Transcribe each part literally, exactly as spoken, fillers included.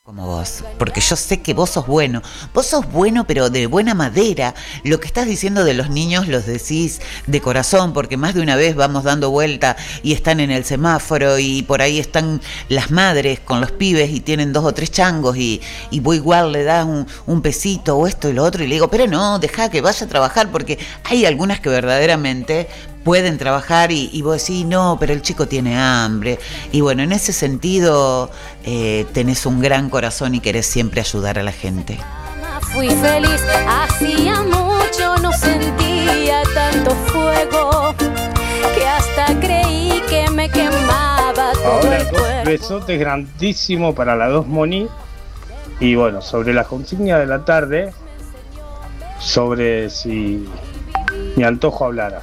Como vos, porque yo sé que vos sos bueno, vos sos bueno pero de buena madera. Lo que estás diciendo de los niños los decís de corazón, porque más de una vez vamos dando vuelta y están en el semáforo y por ahí están las madres con los pibes y tienen dos o tres changos y, y vos igual le das un, un pesito o esto y lo otro y le digo, pero no, deja que vaya a trabajar, porque hay algunas que verdaderamente pueden trabajar y, y vos decís, no, pero el chico tiene hambre. Y bueno, en ese sentido eh, tenés un gran corazón y querés siempre ayudar a la gente. Fui feliz, hacía mucho no sentía tanto fuego que hasta creí que me quemaba todo Ahora, el cuerpo. Besotes grandísimos para las dos Moni. Y bueno, sobre la consigna de la tarde, sobre si mi antojo hablara.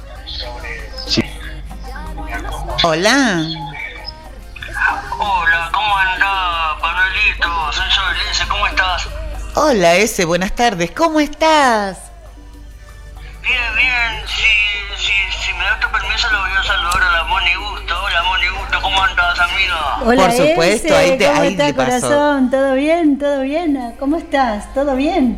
Hola. Hola, ¿cómo andás, Pablito? Soy yo, Elise, ¿cómo estás? Hola, ese, buenas tardes, ¿cómo estás? Bien, bien, si, si, si me das tu permiso lo voy a saludar a la Moni Gusto. Hola, Moni Gusto, ¿cómo andás, amiga? Hola, Por supuesto, ese, ahí te- ¿cómo ahí está, te pasó. corazón? ¿Todo bien? ¿Todo bien? ¿Cómo estás? ¿Todo bien?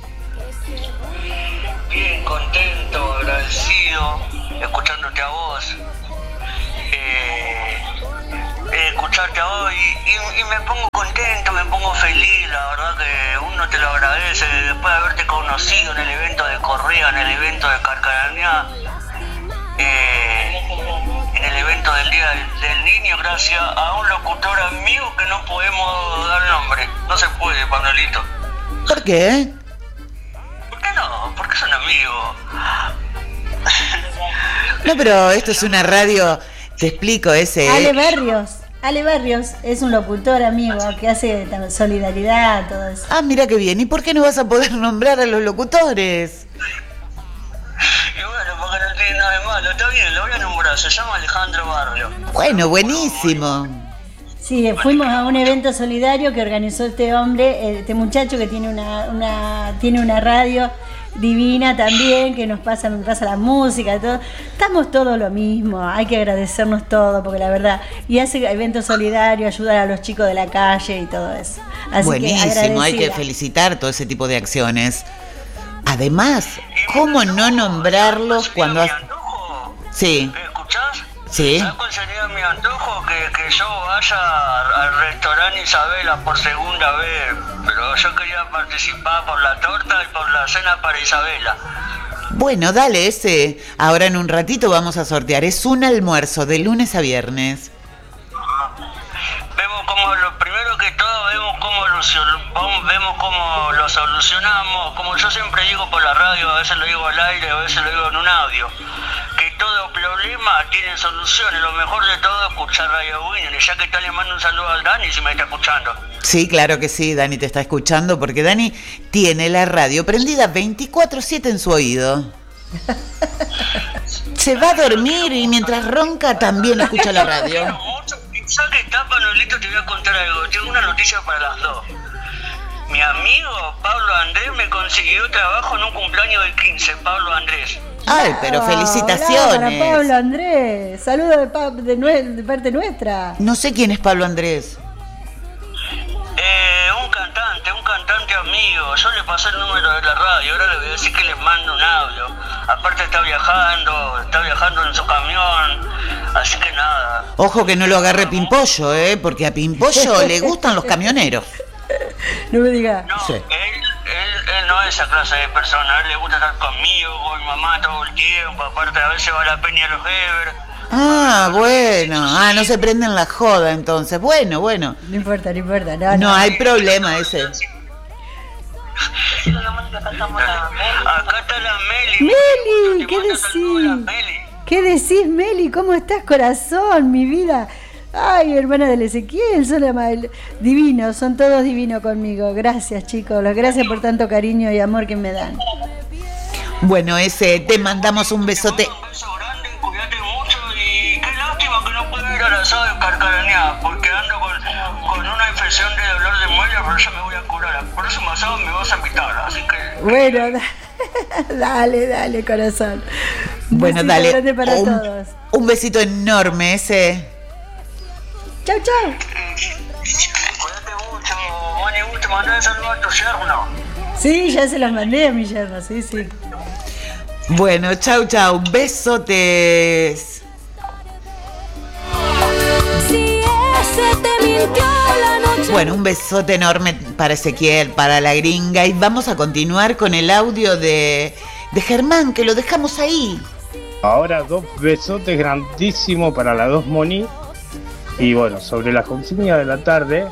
Bien, contento, agradecido, escuchándote a vos. Eh, eh, escucharte a vos y, y, y me pongo contento, me pongo feliz, la verdad que uno te lo agradece después de haberte conocido en el evento de Correa, en el evento de Carcarañá, eh, en el evento del Día del, del Niño, gracias a un locutor amigo que no podemos dar nombre, no se puede, Pablito. ¿Por qué? ¿Por qué no? Porque es un amigo. No, pero esto es una radio, te explico, ese... Ale Barrios. Ale Barrios es un locutor amigo que hace solidaridad, todo eso. Ah, mira qué bien, ¿y por qué no vas a poder nombrar a los locutores? Y bueno, porque no tiene nada de malo, está bien, lo voy a nombrar, se llama Alejandro Barrio. Bueno, buenísimo. Sí, fuimos a un evento solidario que organizó este hombre, este muchacho que tiene una, una, tiene una radio divina también, que nos pasa, nos pasa la música, todo. Estamos todos lo mismo, hay que agradecernos todo, porque la verdad, y hace eventos solidarios, ayudar a los chicos de la calle y todo eso. Así Buenísimo, que hay que agradecida. felicitar todo ese tipo de acciones. Además, ¿cómo no nombrarlos cuando... ¿Mi has- antojo? Sí, ¿Escuchás? sí. ¿Sabes cuál sería mi antojo? Que, que yo vaya al restaurante Isabela por segunda vez. Pero yo quería participar por la torta y por la cena para Isabela. Bueno, dale ese. Ahora en un ratito vamos a sortear. Es un almuerzo de lunes a viernes. Vemos como lo primero que todo, vemos cómo lo, solu- vemos cómo lo solucionamos. Como yo siempre digo por la radio, a veces lo digo al aire, a veces lo digo en un audio. Que todo problema tiene soluciones. Lo mejor de todo es escuchar Radio Winner. Y ya que tal, le mando un saludo al Dani si me está escuchando. Sí, claro que sí, Dani te está escuchando porque Dani tiene la radio prendida veinticuatro siete en su oído. Se va a dormir y mientras ronca también escucha la radio. Mucho. Ya que está, Pablito, te voy a contar algo. Tengo una noticia para las dos. Mi amigo Pablo Andrés me consiguió trabajo en un cumpleaños de quince, Pablo Andrés. Ay, pero Ah, Para felicitaciones. Pablo Andrés, saludos de, pa- de, nue- de parte nuestra. No sé quién es Pablo Andrés. Eh, un cantante, un cantante amigo. Yo le pasé el número de la radio, ahora le voy a decir que les mando un audio. Aparte está viajando, está viajando en su camión, así que nada. Ojo que no lo agarre Pimpollo, ¿eh? Porque a Pimpollo le gustan los camioneros. No me digas. No, Sí. él, él, él no es esa clase de persona, a él le gusta estar conmigo, con mi mamá todo el tiempo, aparte a veces va a la peña de los Heber. Ah, bueno. Ah, no se prenden la joda entonces. Bueno, bueno. No importa, no importa. No, No hay problema ese. Acá está la Meli. Meli, Te ¿qué mando saludos a la decís? Meli. ¿Qué decís, Meli? ¿Cómo estás, corazón, mi vida? Ay, hermana del Ezequiel, son la mal- divinos, son todos divinos conmigo. Gracias, chicos, los gracias por tanto cariño y amor que me dan. Bueno, ese, te mandamos un besote. Un beso grande, cuídate mucho y qué lástima que no puedo ir al asado de Carcarañá, porque ando con, con una infección de dolor de muela, pero ya me voy a curar. Al próximo asado me vas a invitar, así que... Bueno, da- dale, dale, corazón. Un Bueno, besito dale. grande para un, todos. un besito enorme, ese. Chau, chau. Cuídate mucho, Moni a tu yerno? Sí, ya se los mandé a mi yerno, sí, sí. Bueno, chau, chau. Besotes. Si ese te mintió la noche. Bueno, un besote enorme para Ezequiel, para la gringa. Y vamos a continuar con el audio de, de Germán, que lo dejamos ahí. Ahora dos besotes grandísimos para las dos Moni. Y bueno, sobre la consigna de la tarde,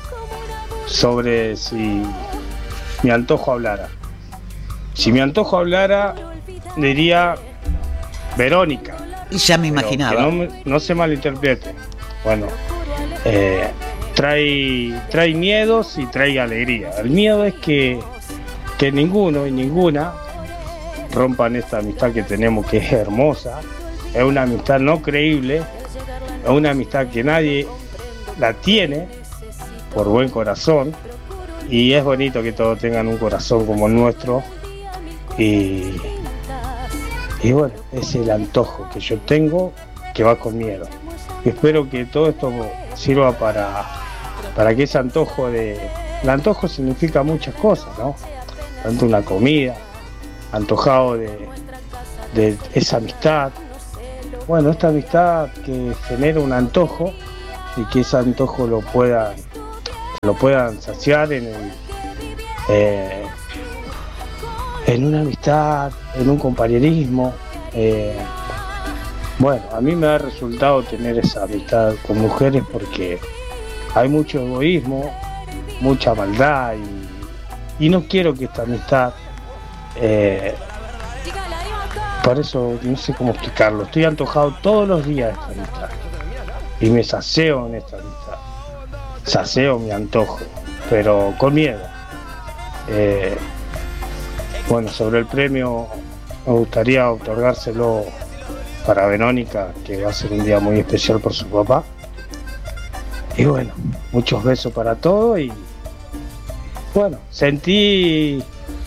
sobre si mi antojo hablara. Si mi antojo hablara, diría Verónica. Y ya me Pero imaginaba. que no, me- no se malinterprete. Bueno, eh, trae, trae miedos y trae alegría. El miedo es que, que ninguno y ninguna rompan esta amistad que tenemos, que es hermosa. Es una amistad no creíble. Es una amistad que nadie la tiene por buen corazón. Y es bonito que todos tengan un corazón como el nuestro. Y, y bueno, es el antojo que yo tengo que va con miedo. Y espero que todo esto sirva para, para que ese antojo de... El antojo significa muchas cosas, ¿no? Tanto una comida, antojado de, de esa amistad. Bueno, esta amistad que genera un antojo y que ese antojo lo puedan, lo puedan saciar en el... eh, en una amistad, en un compañerismo. eh, bueno, a mí me ha resultado tener esa amistad con mujeres porque hay mucho egoísmo, mucha maldad y, y no quiero que esta amistad, eh, por eso no sé cómo explicarlo, estoy antojado todos los días de esta amistad y me saceo en esta amistad, saceo mi antojo, pero con miedo. Eh, Bueno, sobre el premio me gustaría otorgárselo para Verónica, que va a ser un día muy especial por su papá. Y bueno, muchos besos para todos y bueno, sentí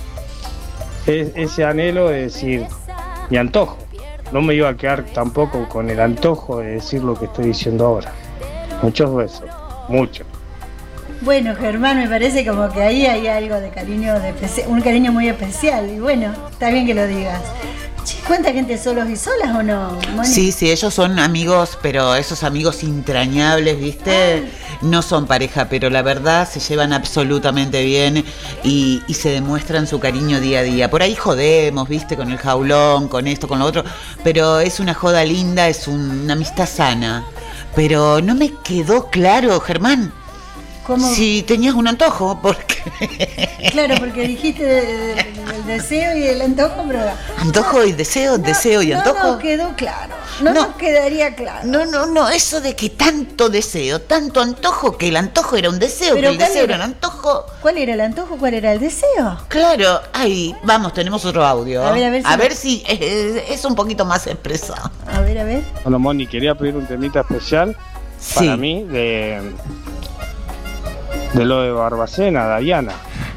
es- ese anhelo de decir mi antojo. No me iba a quedar tampoco con el antojo de decir lo que estoy diciendo ahora. Muchos besos, muchos. Bueno, Germán, me parece como que ahí hay algo de cariño, de especi- un cariño muy especial. Y bueno, está bien que lo digas. Che, ¿cuánta gente solos y solas o no, Moni? Sí, sí, ellos son amigos, pero esos amigos entrañables, ¿viste? No son pareja, pero la verdad se llevan absolutamente bien y, y se demuestran su cariño día a día. Por ahí jodemos, ¿viste? Con el jaulón, con esto, con lo otro, pero es una joda linda, es un- una amistad sana. Pero no me quedó claro, Germán, ¿Cómo? si tenías un antojo, porque... Claro, porque dijiste de- de- del deseo y el antojo, pero... Antojo y deseo, No, deseo y no antojo. nos quedó claro. No, No. nos quedaría claro. No, no, no, eso de que tanto deseo, tanto antojo, que el antojo era un deseo, Pero que el ¿cuál deseo era? era un antojo. ¿Cuál era el antojo? ¿Cuál era el deseo? Claro, ahí, vamos, tenemos otro audio. A ver, a ver si A lo- ver si es, es un poquito más expresado. A ver, a ver. Bueno, Moni, quería pedir un temita especial Sí. para mí de, de lo de Barbacena, Dayana.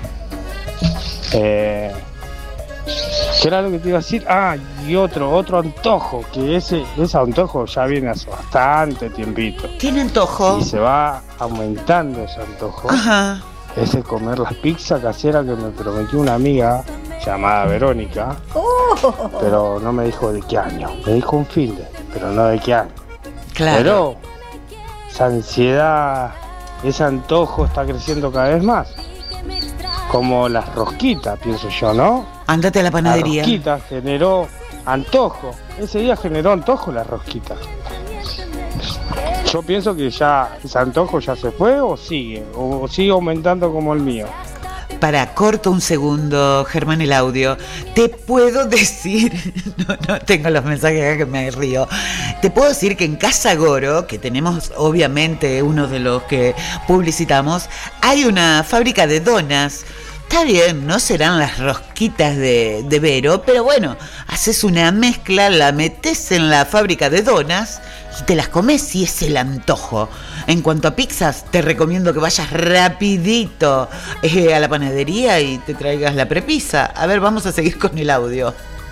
Eh, ¿Qué era lo que te iba a decir? Ah, y otro, otro antojo, que ese, ese antojo ya viene hace bastante tiempito. ¿Tiene antojo? Y se va aumentando ese antojo. Ajá. Es de comer la pizza casera que me prometió una amiga llamada Verónica, Oh, pero no me dijo de qué año. Me dijo un fin de, pero no de qué año. Claro. Pero esa ansiedad, ese antojo está creciendo cada vez más. Como las rosquitas, pienso yo, ¿no? Andate a la La panadería. rosquita generó antojo. Ese día generó antojo la rosquita. Yo pienso que ya ese antojo ya se fue o sigue, o sigue aumentando como el mío. Para, corto un segundo, Germán, el audio. Te puedo decir, no, no tengo los mensajes acá que me río. Te puedo decir que en Casa Goro, que tenemos obviamente uno de los que publicitamos, hay una fábrica de donas. Está bien, no serán las rosquitas de, de Vero, pero bueno, haces una mezcla, la metes en la fábrica de donas y te las comes si es el antojo. En cuanto a pizzas, te recomiendo que vayas rapidito eh, a la panadería y te traigas la prepizza. A ver, vamos a seguir con el audio.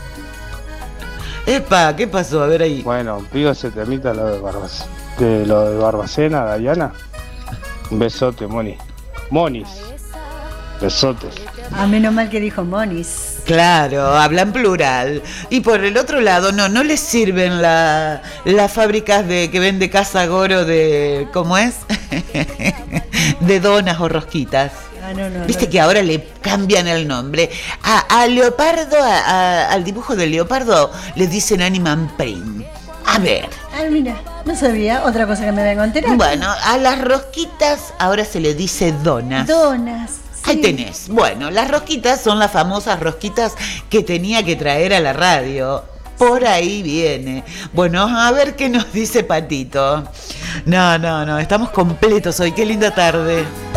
Epa, ¿qué pasó? A ver ahí. Bueno, pido ese temita lo de, Barbas, de lo de Barbacena, Dayana. Un besote, Moni. Monis. Besotes. Ah, menos mal que dijo monis. Claro, hablan plural. Y por el otro lado, no, no les sirven la, las fábricas de que vende Casa Goro de, ¿cómo es? De donas o rosquitas. Ah, no, no, Viste no. que ahora le cambian el nombre. A, a Leopardo, a, a, al dibujo del Leopardo, le dicen Animal Print. A ver. Ah, mira, no sabía. Otra cosa que me vengo a enterar. Bueno, a las rosquitas ahora se le dice donas. Donas. Ahí sí. tenés. Bueno, las rosquitas son las famosas rosquitas que tenía que traer a la radio. Por ahí viene. Bueno, a ver qué nos dice Patito. No, no, no, estamos completos hoy. Qué linda tarde.